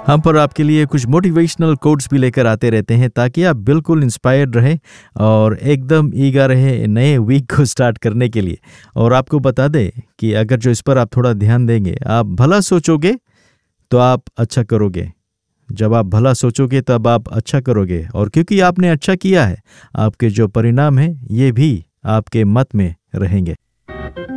हम पर आपके लिए कुछ मोटिवेशनल कोट्स भी लेकर आते रहते हैं ताकि आप बिल्कुल इंस्पायर्ड रहें और एकदम ईगा रहे नए वीक को स्टार्ट करने के लिए। और आपको बता दें कि अगर जो इस पर आप थोड़ा ध्यान देंगे, आप भला सोचोगे तो आप अच्छा करोगे। जब आप भला सोचोगे तब आप अच्छा करोगे, और क्योंकि आपने अच्छा किया है, आपके जो परिणाम हैं ये भी आपके मत में रहेंगे।